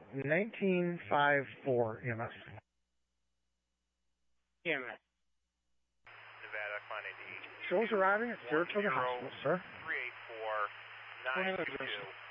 1954 EMS. EMS. Nevada, Climb 88. Shows arriving at Saratoga Hospital, sir. 384 92.